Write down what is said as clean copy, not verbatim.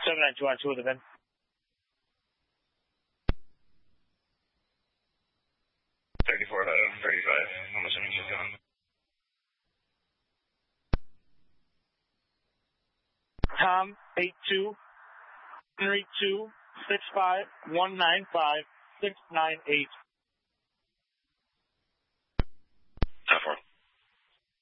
792 on 2 of the VIN. I'm assuming she's gone. Tom, 82 32 65 195 698.